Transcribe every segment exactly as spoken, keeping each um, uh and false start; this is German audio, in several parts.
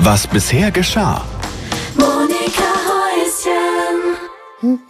Was bisher geschah. Monika Häuschen.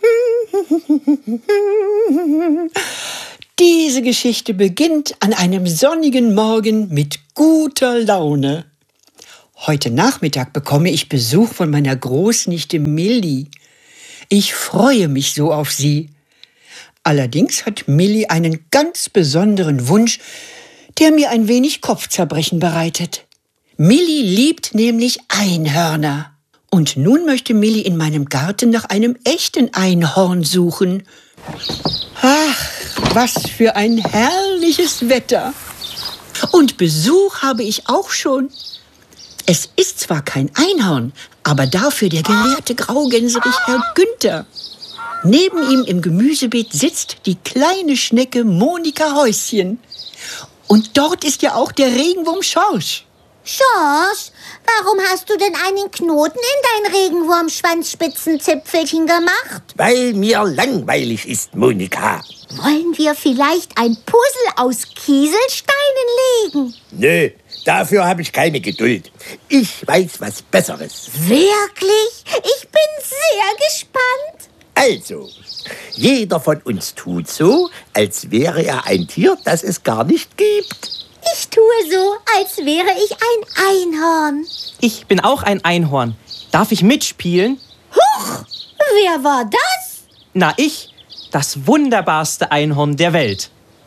Diese Geschichte beginnt an einem sonnigen Morgen mit guter Laune. Heute Nachmittag bekomme ich Besuch von meiner Großnichte Millie. Ich freue mich so auf sie. Allerdings hat Millie einen ganz besonderen Wunsch, der mir ein wenig Kopfzerbrechen bereitet. Millie liebt nämlich Einhörner. Und nun möchte Millie in meinem Garten nach einem echten Einhorn suchen. Ach, was für ein herrliches Wetter. Und Besuch habe ich auch schon. Es ist zwar kein Einhorn, aber dafür der gelehrte Graugänserich Herr Günther. Neben ihm im Gemüsebeet sitzt die kleine Schnecke Monika Häuschen. Und dort ist ja auch der Regenwurm Schorsch. Schorsch, warum hast du denn einen Knoten in dein Regenwurmschwanzspitzenzipfelchen gemacht? Weil mir langweilig ist, Monika. Wollen wir vielleicht ein Puzzle aus Kieselsteinen legen? Nö, dafür habe ich keine Geduld. Ich weiß was Besseres. Wirklich? Ich bin sehr gespannt. Also, jeder von uns tut so, als wäre er ein Tier, das es gar nicht gibt. Ich tue so, als wäre ich ein Einhorn. Ich bin auch ein Einhorn. Darf ich mitspielen? Huch, wer war das? Na, ich. Das wunderbarste Einhorn der Welt.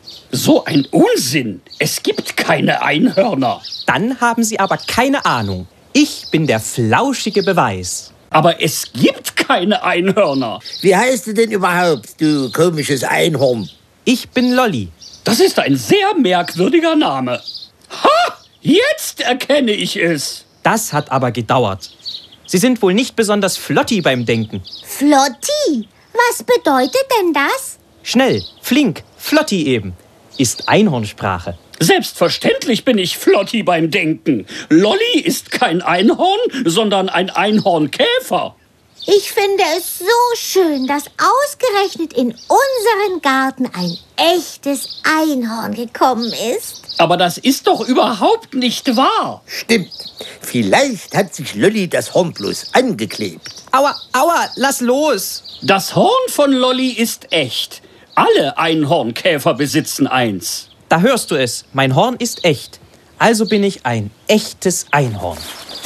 So ein Unsinn. Es gibt keine Einhörner. Dann haben Sie aber keine Ahnung. Ich bin der flauschige Beweis. Aber es gibt keine Einhörner. Wie heißt du denn überhaupt, du komisches Einhorn? Ich bin Lolli. Das ist ein sehr merkwürdiger Name. Ha! Jetzt erkenne ich es. Das hat aber gedauert. Sie sind wohl nicht besonders flotti beim Denken. Flotti? Was bedeutet denn das? Schnell, flink, flotti eben. Ist Einhornsprache. Selbstverständlich bin ich flotti beim Denken. Lolli ist kein Einhorn, sondern ein Einhornkäfer. Ich finde es so schön, dass ausgerechnet in unseren Garten ein echtes Einhorn gekommen ist. Aber das ist doch überhaupt nicht wahr. Stimmt. Vielleicht hat sich Lolli das Horn bloß angeklebt. Aua, aua, lass los. Das Horn von Lolli ist echt. Alle Einhornkäfer besitzen eins. Da hörst du es. Mein Horn ist echt. Also bin ich ein echtes Einhorn.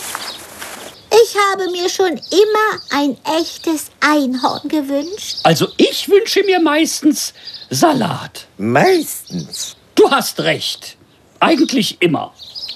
Ich habe mir schon immer ein echtes Einhorn gewünscht. Also ich wünsche mir meistens Salat. Meistens. Du hast recht. Eigentlich immer.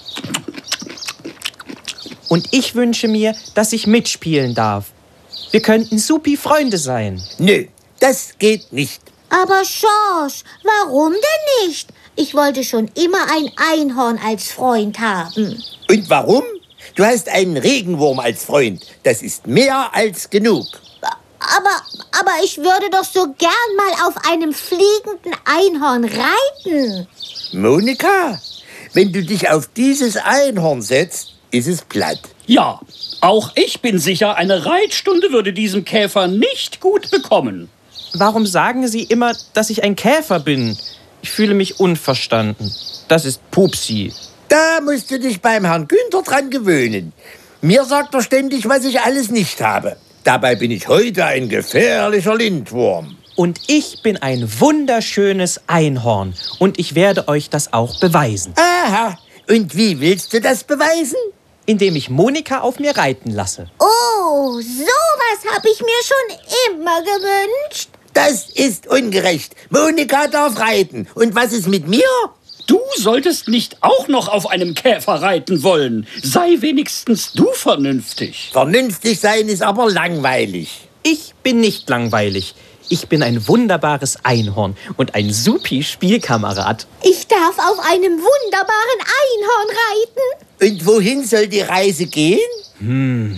Und ich wünsche mir, dass ich mitspielen darf. Wir könnten supi Freunde sein. Nö, das geht nicht. Aber Schorsch, warum denn nicht? Ich wollte schon immer ein Einhorn als Freund haben. Und warum? Du hast einen Regenwurm als Freund. Das ist mehr als genug. Aber, aber ich würde doch so gern mal auf einem fliegenden Einhorn reiten. Monika, wenn du dich auf dieses Einhorn setzt, ist es platt. Ja, auch ich bin sicher, eine Reitstunde würde diesem Käfer nicht gut bekommen. Warum sagen Sie immer, dass ich ein Käfer bin? Ich fühle mich unverstanden. Das ist Pupsi. Da musst du dich beim Herrn Günther dran gewöhnen. Mir sagt er ständig, was ich alles nicht habe. Dabei bin ich heute ein gefährlicher Lindwurm. Und ich bin ein wunderschönes Einhorn. Und ich werde euch das auch beweisen. Aha. Und wie willst du das beweisen? Indem ich Monika auf mir reiten lasse. Oh, sowas habe ich mir schon immer gewünscht. Das ist ungerecht. Monika darf reiten. Und was ist mit mir? Du solltest nicht auch noch auf einem Käfer reiten wollen. Sei wenigstens du vernünftig. Vernünftig sein ist aber langweilig. Ich bin nicht langweilig. Ich bin ein wunderbares Einhorn und ein supi Spielkamerad. Ich darf auf einem wunderbaren Einhorn reiten. Und wohin soll die Reise gehen? Hm.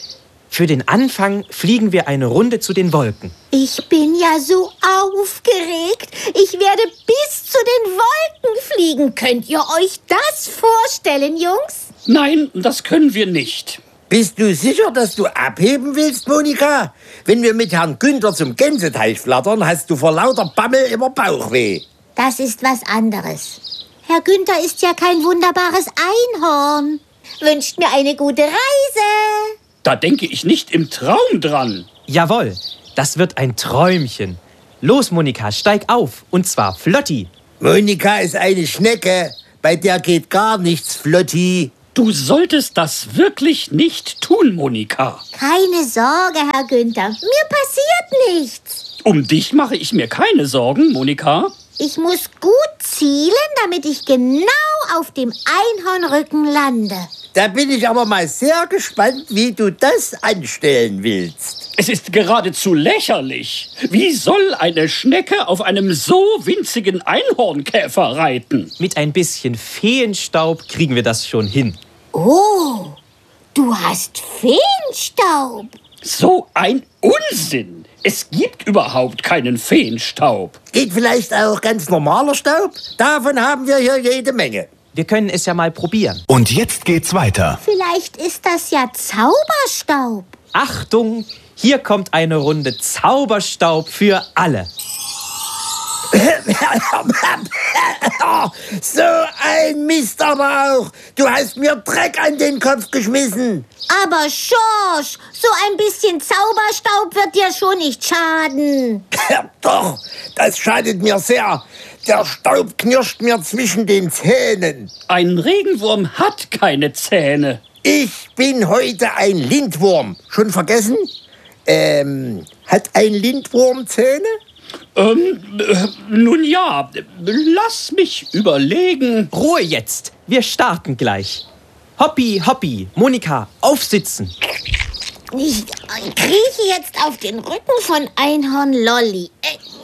Für den Anfang fliegen wir eine Runde zu den Wolken. Ich bin ja so aufgeregt. Ich werde bis zu den Wolken fliegen. Könnt ihr euch das vorstellen, Jungs? Nein, das können wir nicht. Bist du sicher, dass du abheben willst, Monika? Wenn wir mit Herrn Günther zum Gänseteich flattern, hast du vor lauter Bammel immer Bauchweh. Das ist was anderes. Herr Günther ist ja kein wunderbares Einhorn. wünscht mir eine gute Reise. Da denke ich nicht im Traum dran. Jawohl, das wird ein Träumchen. Los, Monika, steig auf. Und zwar flotti. Monika ist eine Schnecke. Bei der geht gar nichts, Flotti. Du solltest das wirklich nicht tun, Monika. Keine Sorge, Herr Günther, mir passiert nichts. Um dich mache ich mir keine Sorgen, Monika. Ich muss gut zielen, damit ich genau auf dem Einhornrücken lande. Da bin ich aber mal sehr gespannt, wie du das anstellen willst. Es ist geradezu lächerlich. Wie soll eine Schnecke auf einem so winzigen Einhornkäfer reiten? Mit ein bisschen Feenstaub kriegen wir das schon hin. Oh, du hast Feenstaub. So ein Unsinn! Es gibt überhaupt keinen Feenstaub. Geht vielleicht auch ganz normaler Staub? Davon haben wir hier jede Menge. Wir können es ja mal probieren. Und jetzt geht's weiter. Vielleicht ist das ja Zauberstaub. Achtung, hier kommt eine Runde Zauberstaub für alle. So ein Mist aber auch. Du hast mir Dreck an den Kopf geschmissen. Aber Schorsch, so ein bisschen Zauberstaub wird dir schon nicht schaden. Doch, das schadet mir sehr. Der Staub knirscht mir zwischen den Zähnen. Ein Regenwurm hat keine Zähne. Ich bin heute ein Lindwurm. Schon vergessen? Ähm, hat ein Lindwurm Zähne? Ähm, äh, nun ja, lass mich überlegen. Ruhe jetzt, wir starten gleich. Hoppi, hoppi, Monika, aufsitzen. Ich krieche jetzt auf den Rücken von Einhorn Lolli.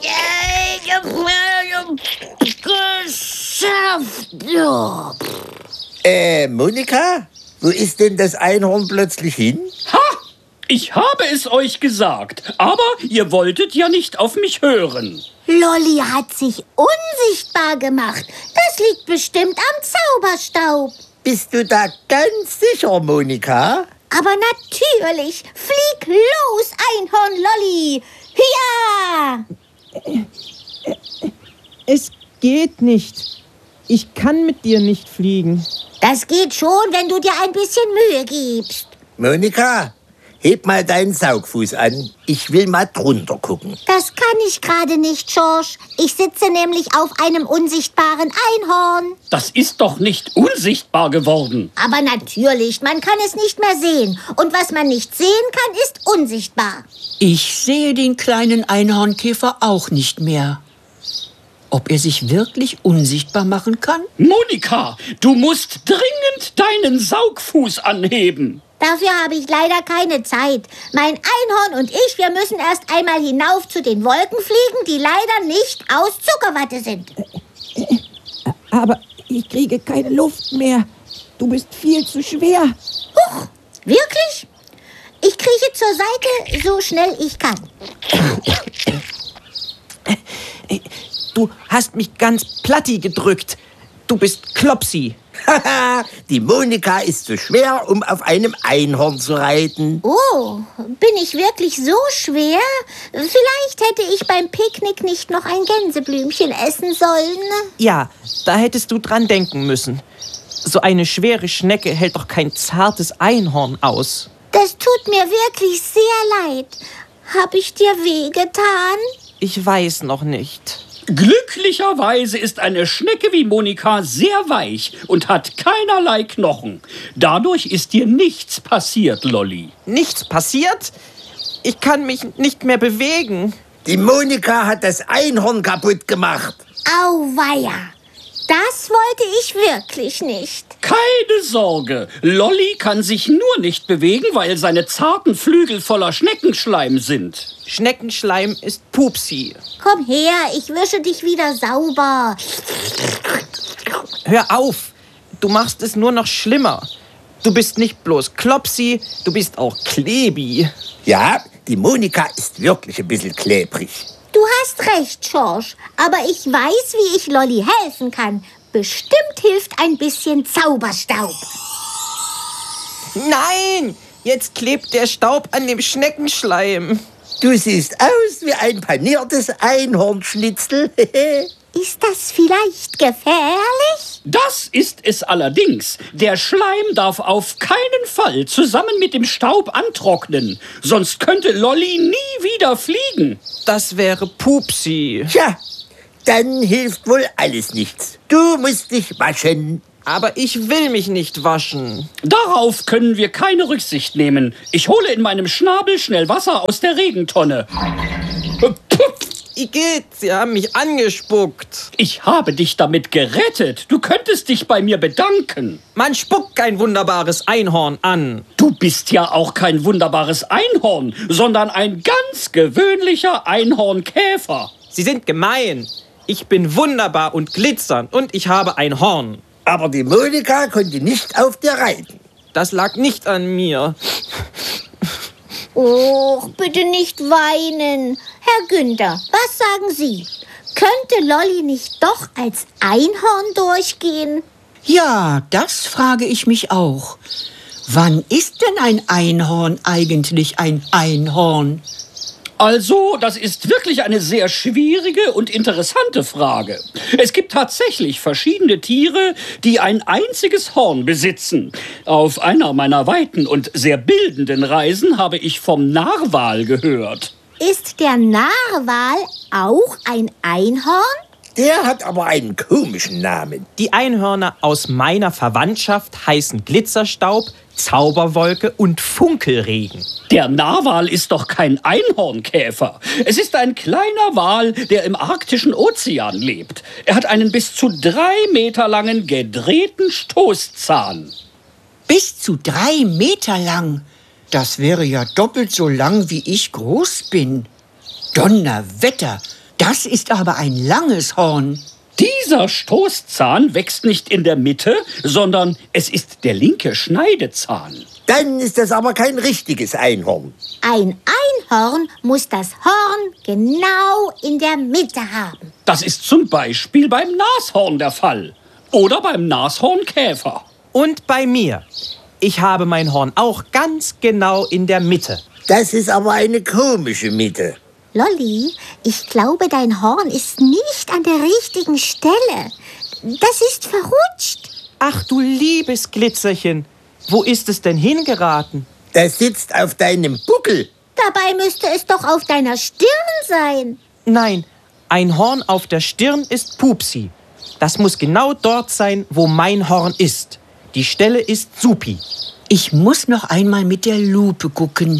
Geschafft. Ja. Äh, Monika? Wo ist denn das Einhorn plötzlich hin? Ha! Ich habe es euch gesagt, aber ihr wolltet ja nicht auf mich hören. Lolli hat sich unsichtbar gemacht. Das liegt bestimmt am Zauberstaub. Bist du da ganz sicher, Monika? Aber natürlich. Flieg los, Einhorn Lolli. Ja! Es geht nicht. Ich kann mit dir nicht fliegen. Das geht schon, wenn du dir ein bisschen Mühe gibst. Monika, heb mal deinen Saugfuß an. Ich will mal drunter gucken. Das kann ich gerade nicht, Schorsch. Ich sitze nämlich auf einem unsichtbaren Einhorn. Das ist doch nicht unsichtbar geworden. Aber natürlich, man kann es nicht mehr sehen. Und was man nicht sehen kann, ist unsichtbar. Ich sehe den kleinen Einhornkäfer auch nicht mehr. Ob er sich wirklich unsichtbar machen kann? Monika, du musst dringend deinen Saugfuß anheben. Dafür habe ich leider keine Zeit. Mein Einhorn und ich, wir müssen erst einmal hinauf zu den Wolken fliegen, die leider nicht aus Zuckerwatte sind. Aber ich kriege keine Luft mehr. Du bist viel zu schwer. Huch, wirklich? Ich krieche zur Seite, so schnell ich kann. Du hast mich ganz platti gedrückt. Du bist Klopsi. Haha, die Monika ist zu schwer, um auf einem Einhorn zu reiten. Oh, bin ich wirklich so schwer? Vielleicht hätte ich beim Picknick nicht noch ein Gänseblümchen essen sollen. Ja, da hättest du dran denken müssen. So eine schwere Schnecke hält doch kein zartes Einhorn aus. Das tut mir wirklich sehr leid. Hab ich dir wehgetan? Ich weiß noch nicht. Glücklicherweise ist eine Schnecke wie Monika sehr weich und hat keinerlei Knochen. Dadurch ist dir nichts passiert, Lolli. Nichts passiert? Ich kann mich nicht mehr bewegen. Die Monika hat das Einhorn kaputt gemacht. Auweia, das wollte ich wirklich nicht. Keine Sorge, Lolli kann sich nur nicht bewegen, weil seine zarten Flügel voller Schneckenschleim sind. Schneckenschleim ist Pupsi. Komm her, ich wische dich wieder sauber. Hör auf, du machst es nur noch schlimmer. Du bist nicht bloß Klopsi, du bist auch Klebi. Ja, die Monika ist wirklich ein bisschen klebrig. Du hast recht, Schorsch, aber ich weiß, wie ich Lolli helfen kann. Bestimmt hilft ein bisschen Zauberstaub. Nein, jetzt klebt der Staub an dem Schneckenschleim. Du siehst aus wie ein paniertes Einhornschnitzel. Ist das vielleicht gefährlich? Das ist es allerdings. Der Schleim darf auf keinen Fall zusammen mit dem Staub antrocknen. Sonst könnte Lolli nie wieder fliegen. Das wäre Pupsi. Tja, dann hilft wohl alles nichts. Du musst dich waschen. Aber ich will mich nicht waschen. Darauf können wir keine Rücksicht nehmen. Ich hole in meinem Schnabel schnell Wasser aus der Regentonne. Igitt, Sie haben mich angespuckt. Ich habe dich damit gerettet. Du könntest dich bei mir bedanken. Man spuckt kein wunderbares Einhorn an. Du bist ja auch kein wunderbares Einhorn, sondern ein ganz gewöhnlicher Einhornkäfer. Sie sind gemein. Ich bin wunderbar und glitzernd und ich habe ein Horn. Aber die Monika konnte nicht auf dir reiten. Das lag nicht an mir. Och, bitte nicht weinen. Herr Günther, was sagen Sie? Könnte Lolli nicht doch als Einhorn durchgehen? Ja, das frage ich mich auch. Wann ist denn ein Einhorn eigentlich ein Einhorn? Also, das ist wirklich eine sehr schwierige und interessante Frage. Es gibt tatsächlich verschiedene Tiere, die ein einziges Horn besitzen. Auf einer meiner weiten und sehr bildenden Reisen habe ich vom Narwal gehört. Ist der Narwal auch ein Einhorn? Der hat aber einen komischen Namen. Die Einhörner aus meiner Verwandtschaft heißen Glitzerstaub, Zauberwolke und Funkelregen. Der Narwal ist doch kein Einhornkäfer. Es ist ein kleiner Wal, der im arktischen Ozean lebt. Er hat einen bis zu drei Meter langen gedrehten Stoßzahn. Bis zu drei Meter lang. Das wäre ja doppelt so lang, wie ich groß bin. Donnerwetter, das ist aber ein langes Horn. Dieser Stoßzahn wächst nicht in der Mitte, sondern es ist der linke Schneidezahn. Dann ist das aber kein richtiges Einhorn. Ein Einhorn muss das Horn genau in der Mitte haben. Das ist zum Beispiel beim Nashorn der Fall. Oder beim Nashornkäfer. Und bei mir. Ich habe mein Horn auch ganz genau in der Mitte. Das ist aber eine komische Mitte. Lolli, ich glaube, dein Horn ist nicht an der richtigen Stelle. Das ist verrutscht. Ach du liebes Glitzerchen, wo ist es denn hingeraten? Das sitzt auf deinem Buckel. Dabei müsste es doch auf deiner Stirn sein. Nein, ein Horn auf der Stirn ist Pupsi. Das muss genau dort sein, wo mein Horn ist. Die Stelle ist Supi. Ich muss noch einmal mit der Lupe gucken.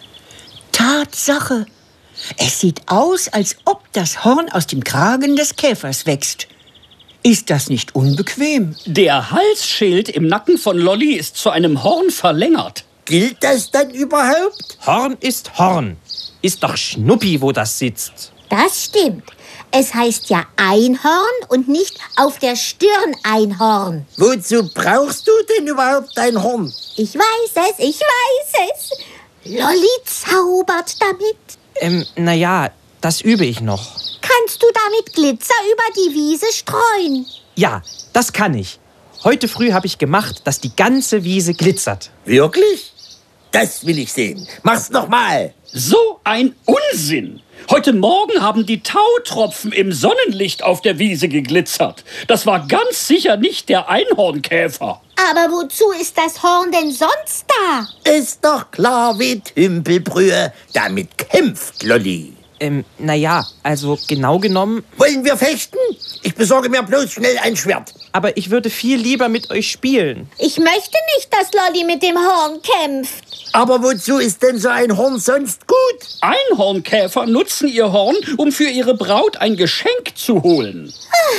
Tatsache. Es sieht aus, als ob das Horn aus dem Kragen des Käfers wächst. Ist das nicht unbequem? Der Halsschild im Nacken von Lolli ist zu einem Horn verlängert. Gilt das dann überhaupt? Horn ist Horn. Ist doch Schnuppi, wo das sitzt. Das stimmt. Es heißt ja Einhorn und nicht auf der Stirn Einhorn. Wozu brauchst du denn überhaupt ein Horn? Ich weiß es, ich weiß es. Lolli zaubert damit. Ähm, naja, das übe ich noch. Kannst du damit Glitzer über die Wiese streuen? Ja, das kann ich. Heute früh habe ich gemacht, dass die ganze Wiese glitzert. Wirklich? Das will ich sehen. Mach's noch mal. So ein Unsinn! Heute Morgen haben die Tautropfen im Sonnenlicht auf der Wiese geglitzert. Das war ganz sicher nicht der Einhornkäfer. Aber wozu ist das Horn denn sonst da? Ist doch klar wie Tümpelbrühe. Damit kämpft Lolli. Ähm, naja, also genau genommen, Wollen wir fechten? Ich besorge mir bloß schnell ein Schwert. aber ich würde viel lieber mit euch spielen. Ich möchte nicht, dass Lolli mit dem Horn kämpft. Aber wozu ist denn so ein Horn sonst gut? Einhornkäfer nutzen ihr Horn, um für ihre Braut ein Geschenk zu holen.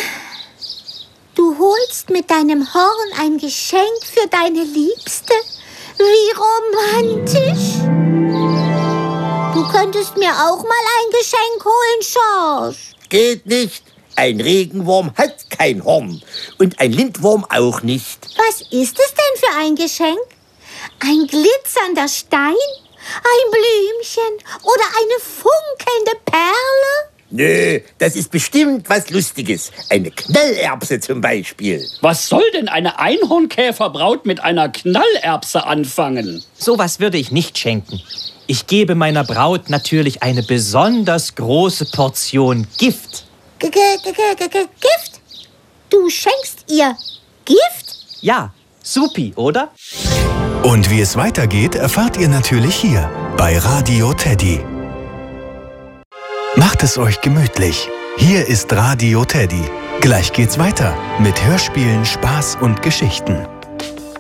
Du holst mit deinem Horn ein Geschenk für deine Liebste? Wie romantisch. Du könntest mir auch mal ein Geschenk holen, Schorsch. Geht nicht. Ein Regenwurm hat kein Horn. Und ein Lindwurm auch nicht. Was ist es denn für ein Geschenk? Ein glitzernder Stein? Ein Blümchen? Oder eine funkelnde Perle? Nö, das ist bestimmt was Lustiges. Eine Knallerbse zum Beispiel. Was soll denn eine Einhornkäferbraut mit einer Knallerbse anfangen? Sowas würde ich nicht schenken. Ich gebe meiner Braut natürlich eine besonders große Portion Gift. G -g -g -g -g Gift? Du schenkst ihr Gift? Ja, supi, oder? Und wie es weitergeht, erfahrt ihr natürlich hier bei Radio Teddy. Macht es euch gemütlich. Hier ist Radio Teddy. Gleich geht's weiter mit Hörspielen, Spaß und Geschichten.